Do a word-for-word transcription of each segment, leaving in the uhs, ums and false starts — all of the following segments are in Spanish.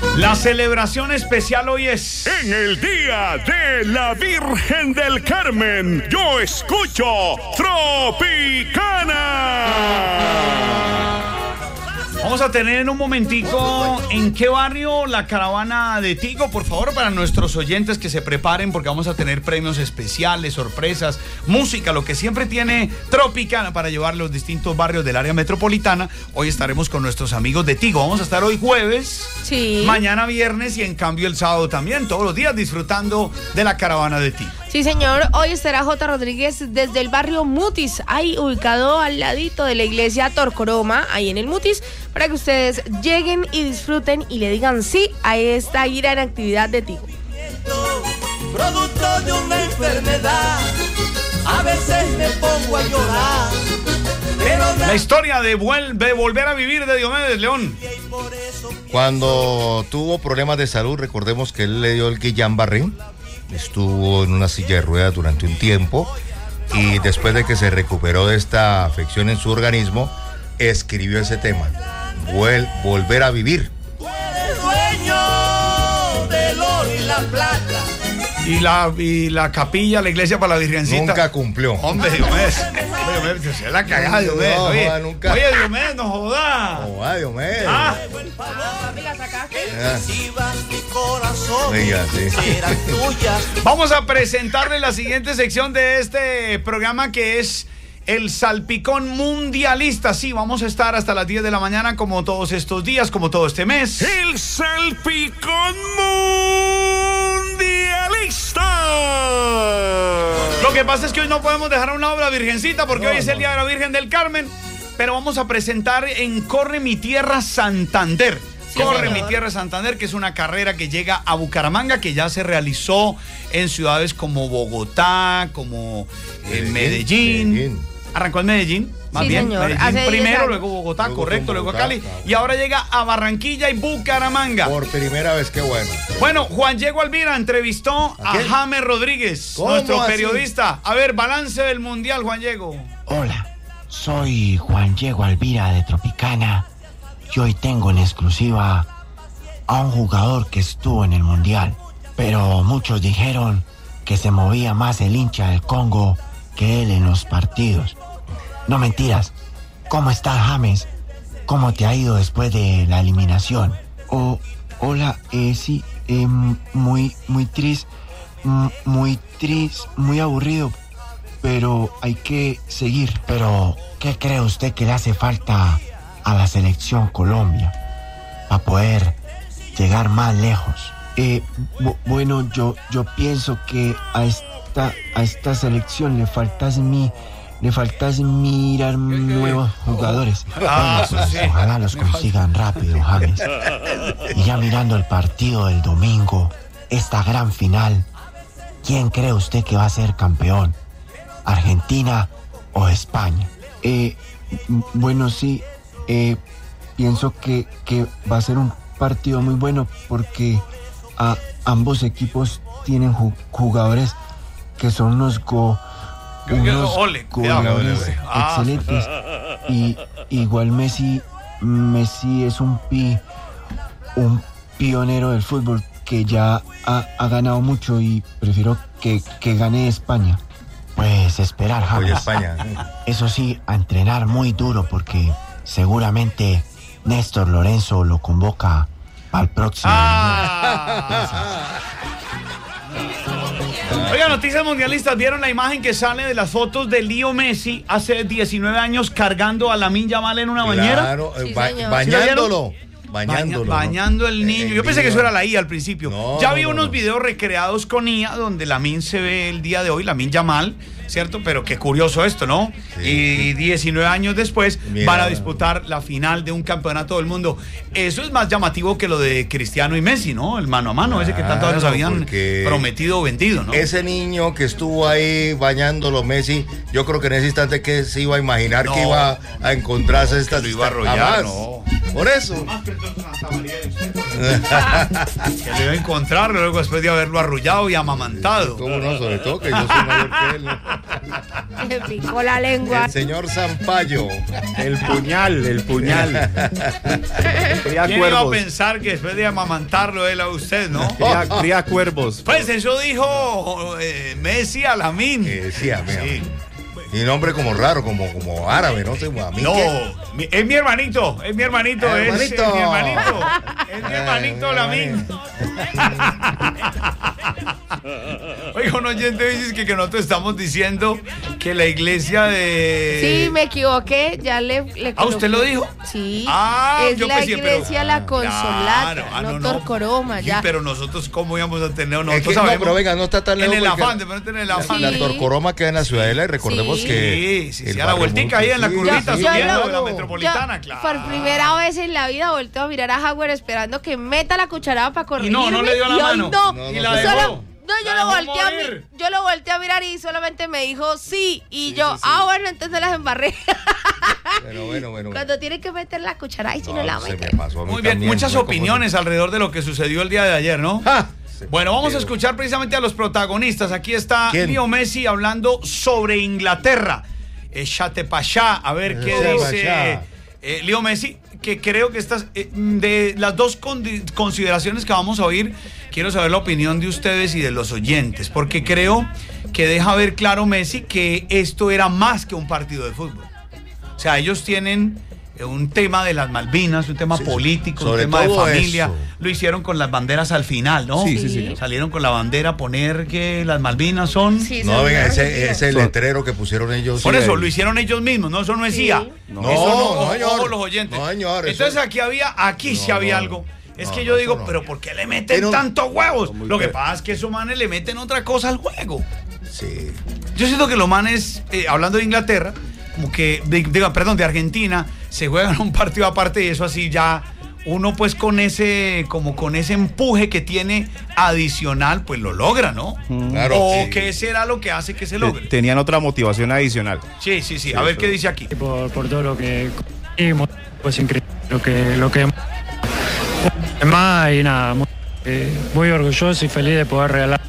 La celebración especial hoy es en el Día de la Virgen del Carmen. Yo escucho Tropicana. Vamos a tener en un momentico en qué barrio la caravana de Tigo, por favor, para nuestros oyentes que se preparen porque vamos a tener premios especiales, sorpresas, música, lo que siempre tiene Tropicana para llevar los distintos barrios del área metropolitana. Hoy estaremos con nuestros amigos de Tigo. Vamos a estar hoy jueves, sí, mañana viernes y en cambio el sábado también, todos los días disfrutando de la caravana de Tigo. Sí, señor. Hoy estará J. Rodríguez desde el barrio Mutis, ahí ubicado al ladito de la iglesia Torcoroma, ahí en el Mutis, para que ustedes lleguen y disfruten y le digan sí a esta gran actividad de Tigo. Producto de una enfermedad, a veces me pongo a llorar. Pero la historia de, vuel de volver a vivir de Diomedes León. Cuando tuvo problemas de salud, recordemos que él le dio el Guillain-Barré. Estuvo en una silla de ruedas durante un tiempo y después de que se recuperó de esta afección en su organismo, escribió ese tema, Vuel, Volver a Vivir. Tú eres dueño del oro y la plata. Y la, y la capilla, la iglesia para la Virgencita. Nunca cumplió. Hombre, Diomedes. Hombre, Diomedes, se la cagada, Diomedes. No, oye, joda, nunca. Oye, Diomedes, no joda. No joda, Diomedes. Ah. Venga, sí. Vamos a presentarle la siguiente sección de este programa que es el Salpicón Mundialista. Sí, vamos a estar hasta las diez de la mañana como todos estos días, como todo este mes. El Salpicón Mundialista. Lo que pasa es que hoy no podemos dejar a un lado la Virgencita porque no, hoy es el no. Día de la Virgen del Carmen, pero vamos a presentar en Corre Mi Tierra Santander. Sí, Corre señor. Mi Tierra Santander, que es una carrera que llega a Bucaramanga, que ya se realizó en ciudades como Bogotá, como eh, Medellín. Medellín. Arrancó en Medellín, más sí, bien. Señor. Medellín Hace primero, luego Bogotá, luego correcto, Bogotá, luego Cali. Claro. Y ahora llega a Barranquilla y Bucaramanga. Por primera vez, qué bueno. Bueno, Juan Diego Alvira entrevistó a, a James Rodríguez, nuestro así? periodista. A ver, balance del Mundial, Juan Diego. Hola, soy Juan Diego Alvira de Tropicana. Y hoy tengo en exclusiva a un jugador que estuvo en el Mundial, pero muchos dijeron que se movía más el hincha del Congo que él en los partidos. No mentiras. ¿Cómo estás, James? ¿Cómo te ha ido después de la eliminación? Oh, hola, eh, sí, eh, muy, muy triste, muy triste, muy aburrido, pero hay que seguir. Pero, ¿qué cree usted que le hace falta a la selección Colombia para poder llegar más lejos? Eh, bu- bueno, yo, yo pienso que a esta, a esta selección le faltas mi, le faltas mirar nuevos jugadores. Ah, Bueno, pues, ojalá los consigan rápido, James. Y ya mirando el partido del domingo, esta gran final, ¿quién cree usted que va a ser campeón? ¿Argentina o España? Eh, bueno, sí. Eh, pienso que, que va a ser un partido muy bueno porque a, ambos equipos tienen ju- jugadores que son unos, go, unos ole, goleadores ole, ole. Ah. excelentes. Y igual Messi, Messi es un, pi, un pionero del fútbol que ya ha, ha ganado mucho y prefiero que, que gane España. Pues esperar, James. Oye, España. Eso sí, a entrenar muy duro porque seguramente Néstor Lorenzo lo convoca para el próximo. Ah. Oiga, noticias mundialistas. ¿Vieron la imagen que sale de las fotos de Leo Messi hace diecinueve años cargando a Lamine Yamal en una bañera? Claro, Sí, ba- señor. bañándolo. Bañándolo. Baña, bañando el niño. El Yo pensé video. que eso era la I A al principio. No, ya vi no, unos no. videos recreados con I A donde Lamine se ve el día de hoy, Lamine Yamal, ¿cierto? Pero qué curioso esto, ¿no? Sí. Y diecinueve años después Mira, van a disputar la final de un campeonato del mundo. Eso es más llamativo que lo de Cristiano y Messi, ¿no? El mano a mano, Claro, ese que tanto nos habían porque prometido o vendido, ¿no? Ese niño que estuvo ahí bañándolo, Messi, yo creo que en ese instante que se iba a imaginar No, que iba a encontrarse no, estas que lo iba a arrollar, jamás. no. Por eso. Que le iba a encontrar luego después de haberlo arrullado y amamantado. ¿Cómo no? Sobre todo que yo soy mayor que él. Me picó la lengua. El señor Zampayo. El puñal, el puñal. Cría ¿Quién iba a cuervos. pensar que después de amamantarlo él a usted, no? Cría, cría cuervos. Pues eso dijo eh, Messi a Lamine. Que decía, mira. Sí. Y nombre como raro, como, como árabe, no sé, a mí No, qué. mi- es mi hermanito, es mi hermanito, Eh, es, hermanito. es mi hermanito, es mi Eh, hermanito mi Lamine. Oiga, un oyente dice que, que nosotros estamos diciendo que la iglesia de... Sí, me equivoqué, ya le, le ¿Ah, usted coloqué- lo dijo? Sí, Ah, es yo la pensé, pero- iglesia La Consolata, Claro, ah, no, no, no. Torcoroma, Sí, ya. pero nosotros, ¿cómo íbamos a tener? Es Nosotros que, no, sabemos. pero venga, no está tan En lejos. el porque afán, de pronto en el la, afán. la Sí. Torcoroma queda en la ciudadela y recordemos Sí. que. Sí, sí, sí, el a la barrio vueltica Monte- ahí en la sí, curvita sí, subiendo lo- de la Yo, metropolitana, claro. por primera vez en la vida volteo a mirar a Howard esperando que meta la cucharada para Y corregirme. no, no le dio la y hoy mano. No, No, y no, la no. dejó. Solo- no, yo La lo dejó volteé a morir. mi- yo lo volteé a mirar y solamente me dijo sí. Y yo, ah, bueno, entonces las embarré. Bueno, bueno, bueno. Cuando tiene que meter la cucharada y si no, No, la se mete. me pasó a mí Muy bien, también, muchas fue como- opiniones alrededor de lo que sucedió el día de ayer, ¿no? ¡Ja! Se Bueno, vamos a perdió. escuchar precisamente a los protagonistas. Aquí está ¿Quién? Leo Messi hablando sobre Inglaterra. Échate pa' allá, a ver qué Échate pa' dice allá. eh, Leo Messi, que creo que estas, eh, de las dos condi- consideraciones que vamos a oír, quiero saber la opinión de ustedes y de los oyentes, porque creo que deja ver claro Messi que esto era más que un partido de fútbol. O sea, ellos tienen eh, un tema de las Malvinas, un tema Sí, político, un sobre tema de todo familia. eso. Lo hicieron con las banderas al final, ¿no? Sí, sí, sí. Salieron con la bandera a poner que las Malvinas son... Sí, No, son venga, ese, argentinos. ese letrero que pusieron ellos. Por sí, eso, ahí. lo hicieron ellos mismos, ¿no? Eso no decía. Sí. No, Eso no, ojo, señor. ojo, los oyentes. No, señor, eso- Entonces aquí había, aquí sí No, había no, algo. Es no, que no, yo digo, eso no. pero ¿por qué le meten Pero- tantos huevos? Muy Lo que pe- pasa es que esos manes le meten otra cosa al juego. Sí. Yo siento que los manes, eh, hablando de Inglaterra, como que, de- diga, perdón, de Argentina, se juegan un partido aparte y eso así ya, uno pues con ese, como con ese empuje que tiene adicional, pues lo logra, ¿no? Claro, O sí. qué será lo que hace que se Te- logre. Tenían otra motivación adicional. Sí, sí, sí. A ver qué dice aquí. por, por todo lo que conseguimos, pues increíble lo que lo que más y nada muy, eh, muy orgulloso y feliz de poder regalar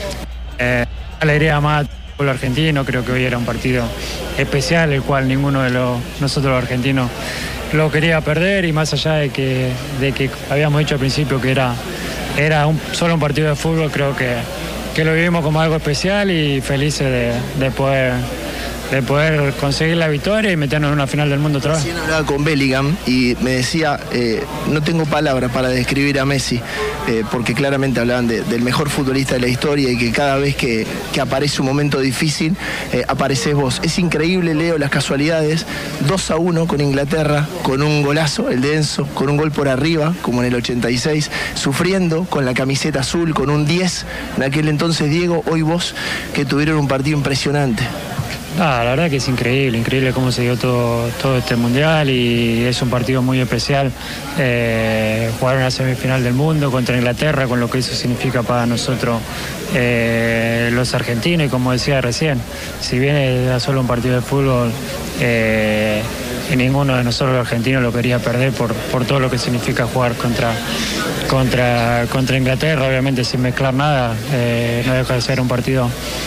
eh, alegría más al pueblo argentino. Creo que hoy era un partido especial, el cual ninguno de los, nosotros los argentinos lo quería perder, y más allá de que, de que habíamos dicho al principio que era, era un, solo un partido de fútbol, creo que, que lo vivimos como algo especial y felices de, de poder de poder conseguir la victoria y meternos en una final del mundo otra vez. Recién hablaba con Bellingham y me decía, eh, no tengo palabras para describir a Messi, eh, porque claramente hablaban de- del mejor futbolista de la historia y que cada vez que, que aparece un momento difícil, eh, apareces vos. Es increíble, Leo, las casualidades. dos a uno con Inglaterra, con un golazo, el de Enzo, con un gol por arriba, como en el ochenta y seis, sufriendo con la camiseta azul, con un diez, en aquel entonces Diego, hoy vos, que tuvieron un partido impresionante. Ah, la verdad que es increíble, increíble cómo se dio todo, todo este mundial, y es un partido muy especial. Eh, jugar una semifinal del mundo contra Inglaterra, con lo que eso significa para nosotros eh, los argentinos, y como decía recién, si bien era solo un partido de fútbol, eh, y ninguno de nosotros los argentinos lo quería perder por, por todo lo que significa jugar contra, contra, contra Inglaterra, obviamente sin mezclar nada, eh, no deja de ser un partido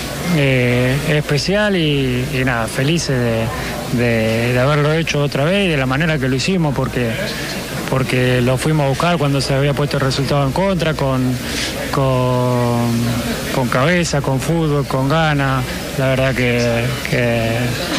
Eh, especial y, y nada, felices de, de- de haberlo hecho otra vez y de la manera que lo hicimos, porque, porque lo fuimos a buscar cuando se había puesto el resultado en contra, con, con, con cabeza, con fútbol, con ganas. La verdad que, que,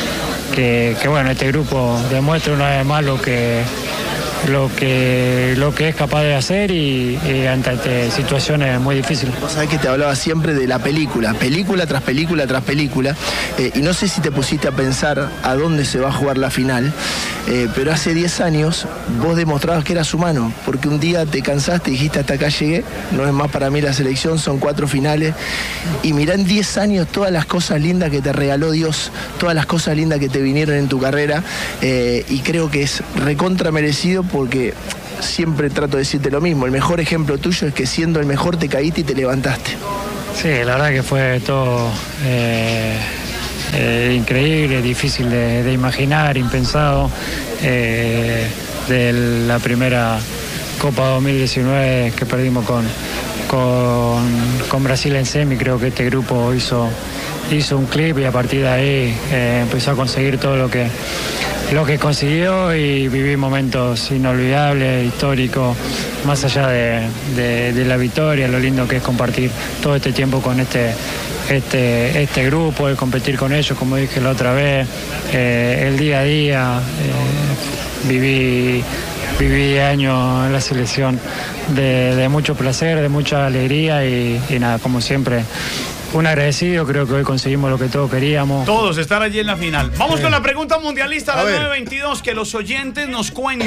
que- que, bueno, este grupo demuestra una vez más lo que lo que lo que es capaz de hacer, y, y ante, ante situaciones muy difíciles. Vos sabés que te hablaba siempre de la película, película tras película tras película, eh, y no sé si te pusiste a pensar a dónde se va a jugar la final, eh, pero hace diez años vos demostrabas que eras humano, porque un día te cansaste y dijiste hasta acá llegué, no es más para mí la selección, son cuatro finales, y mirá en diez años todas las cosas lindas que te regaló Dios, todas las cosas lindas que te vinieron en tu carrera, eh, y creo que es recontra merecido, porque siempre trato de decirte lo mismo, el mejor ejemplo tuyo es que siendo el mejor te caíste y te levantaste. Sí, la verdad que fue todo eh, eh, increíble, difícil de, de imaginar, impensado. Eh, de la primera Copa dos mil diecinueve que perdimos con, con, con Brasil en semi. Creo que este grupo hizo, hizo un clip y a partir de ahí eh, empezó a conseguir todo lo que, lo que consiguió y viví momentos inolvidables, históricos, más allá de, de, de la victoria, lo lindo que es compartir todo este tiempo con este, este, este grupo, el competir con ellos, como dije la otra vez, eh, el día a día, eh, viví, viví años en la selección de, de mucho placer, de mucha alegría y, y nada, como siempre, un agradecido. Creo que hoy conseguimos lo que todos queríamos. Todos estar allí en la final. Vamos Sí. con la pregunta mundialista a A las ver. nueve veintidós, que los oyentes nos cuenten.